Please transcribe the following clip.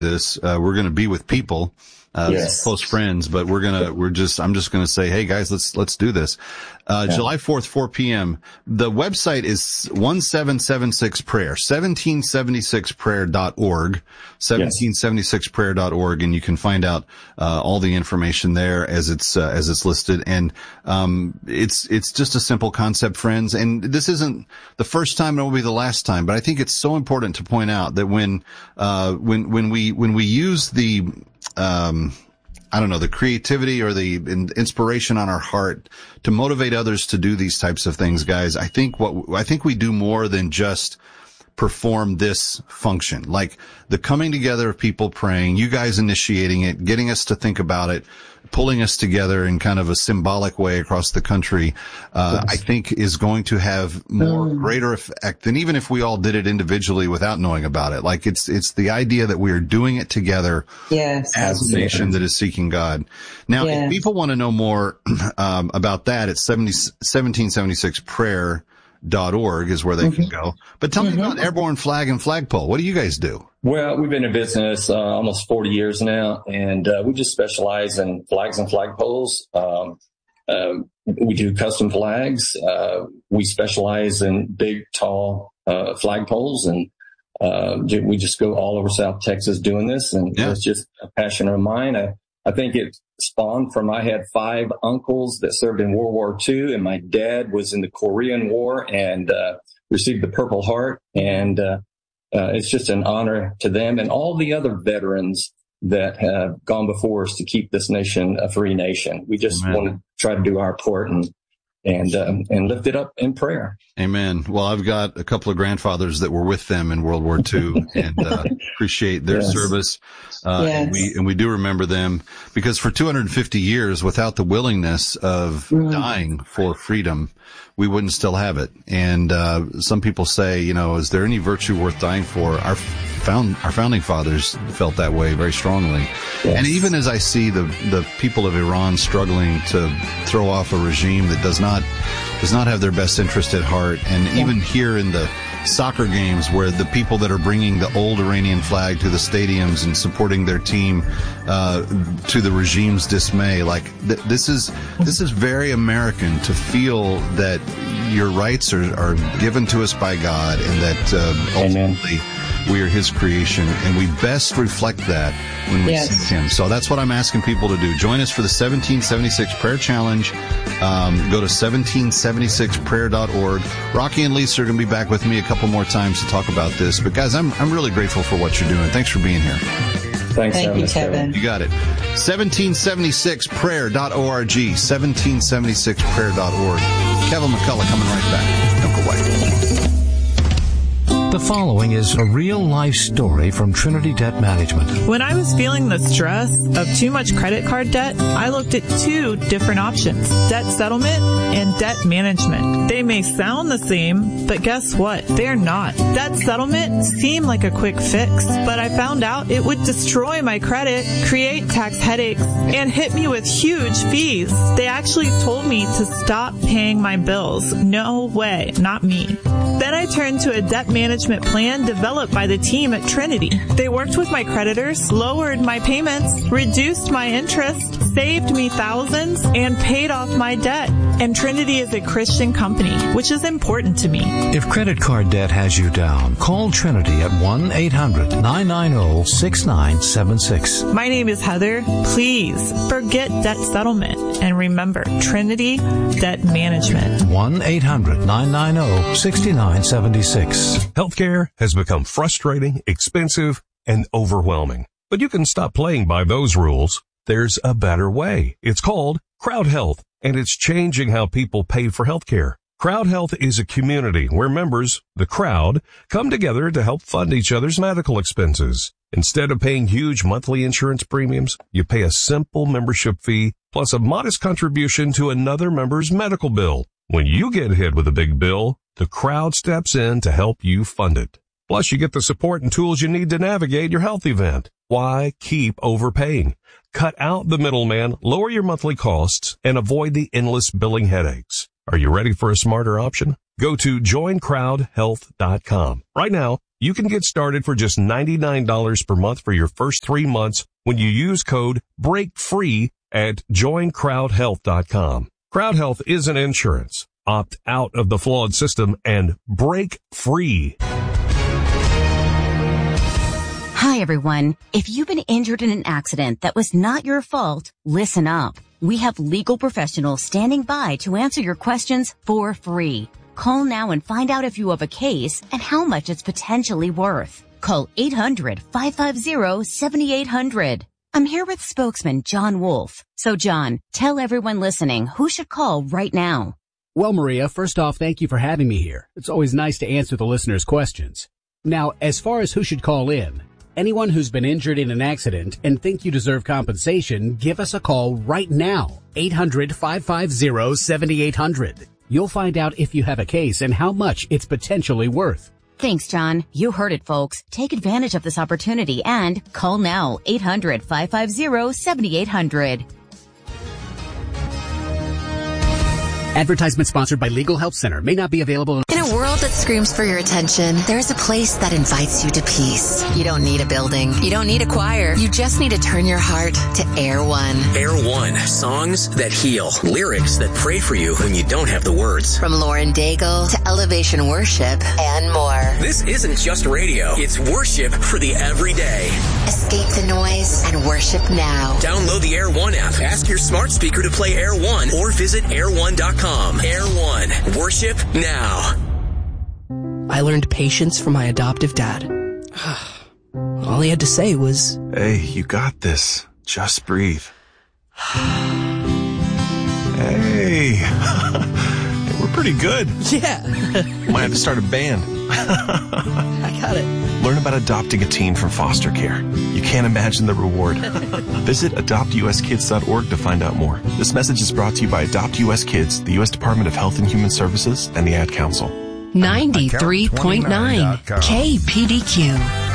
this. We're going to be with people. Yes. Close friends, but I'm just going to say, hey guys, let's do this. July 4th, 4 p.m. The website is 1776prayer, 1776prayer.org, 1776prayer.org, and you can find out, all the information there as it's listed. And, it's just a simple concept, friends. And this isn't the first time, and it will be the last time, but I think it's so important to point out that when we use the creativity or the inspiration on our heart to motivate others to do these types of things, guys, I think we do more than just perform this function. Like the coming together of people praying, you guys initiating it, getting us to think about it, pulling us together in kind of a symbolic way across the country, I think is going to have greater effect than even if we all did it individually without knowing about it. Like it's the idea that we are doing it together as a nation that is seeking God. Now, if people want to know more, about that, it's 1776prayer.org is where they can go. But tell me about Airborne Flag and Flagpole. What do you guys do? Well, we've been in business almost 40 years now, and we just specialize in flags and flagpoles. We do custom flags. We specialize in big, tall flagpoles, and we just go all over South Texas doing this, and it's just a passion of mine. I think it spawned from, I had 5 uncles that served in World War II, and my dad was in the Korean War and received the Purple Heart, and it's just an honor to them and all the other veterans that have gone before us to keep this nation a free nation. We just want to try to do our part and lift it up in prayer. Amen. Well, I've got a couple of grandfathers that were with them in World War II and appreciate their service. And we do remember them because for 250 years, without the willingness of dying for freedom, we wouldn't still have it. And some people say, is there any virtue worth dying for? Our founding fathers felt that way very strongly. Yes. And even as I see the people of Iran struggling to throw off a regime that does not have their best interest at heart, and even here in the soccer games where the people that are bringing the old Iranian flag to the stadiums and supporting their team to the regime's dismay, like this is very American to feel that your rights are given to us by God, and that ultimately we are His creation, and we best reflect that when we seek Him. So that's what I'm asking people to do. Join us for the 1776 Prayer Challenge. Go to 1776prayer.org. Rocky and Lisa are going to be back with me a couple more times to talk about this. But guys, I'm really grateful for what you're doing. Thanks for being here. Thank you, Kevin. You got it. 1776prayer.org. 1776prayer.org. Kevin McCullough coming right back. Don't go away. The following is a real-life story from Trinity Debt Management. When I was feeling the stress of too much credit card debt, I looked at 2 different options: debt settlement and debt management. They may sound the same, but guess what? They're not. Debt settlement seemed like a quick fix, but I found out it would destroy my credit, create tax headaches, and hit me with huge fees. They actually told me to stop paying my bills. No way, not me. Then I turned to a debt management plan developed by the team at Trinity. They worked with my creditors, lowered my payments, reduced my interest, saved me thousands, and paid off my debt. And Trinity is a Christian company, which is important to me. If credit card debt has you down, call Trinity at 1-800-990-6976. My name is Heather. Please forget debt settlement and remember Trinity Debt Management. 1-800-990-6976. Healthcare has become frustrating, expensive, and overwhelming. But you can stop playing by those rules. There's a better way. It's called Crowd Health, and it's changing how people pay for healthcare. Crowd Health is a community where members, the crowd, come together to help fund each other's medical expenses. Instead of paying huge monthly insurance premiums, you pay a simple membership fee plus a modest contribution to another member's medical bill. When you get hit with a big bill, the crowd steps in to help you fund it. Plus, you get the support and tools you need to navigate your health event. Why keep overpaying? Cut out the middleman, lower your monthly costs, and avoid the endless billing headaches. Are you ready for a smarter option? Go to joincrowdhealth.com. Right now, you can get started for just $99 per month for your first 3 months when you use code BREAKFREE at joincrowdhealth.com. Crowd Health isn't insurance. Opt out of the flawed system and break free. Hi, everyone. If you've been injured in an accident that was not your fault, listen up. We have legal professionals standing by to answer your questions for free. Call now and find out if you have a case and how much it's potentially worth. Call 800-550-7800. I'm here with spokesman John Wolf. So, John, tell everyone listening who should call right now. Well, Maria, first off, thank you for having me here. It's always nice to answer the listeners' questions. Now, as far as who should call in, anyone who's been injured in an accident and think you deserve compensation, give us a call right now. 800-550-7800. You'll find out if you have a case and how much it's potentially worth. Thanks, John. You heard it, folks. Take advantage of this opportunity and call now. 800-550-7800. Advertisement sponsored by Legal Help Center. May not be available. In a world that screams for your attention, there's a place that invites you to peace. You don't need a building. You don't need a choir. You just need to turn your heart to Air One. Air One. Songs that heal. Lyrics that pray for you when you don't have the words. From Lauren Daigle to Elevation Worship and more. This isn't just radio. It's worship for the everyday. Escape the noise and worship now. Download the Air One app. Ask your smart speaker to play Air One or visit air1.com. Air One. Worship now. I learned patience from my adoptive dad. All he had to say was, "Hey, you got this. Just breathe." Hey. We're pretty good. Yeah. Might have to start a band. I got it. Learn about adopting a teen from foster care. You can't imagine the reward. Visit adoptuskids.org to find out more. This message is brought to you by Adopt US Kids, the U.S. Department of Health and Human Services, and the Ad Council. 93.9 KPDQ.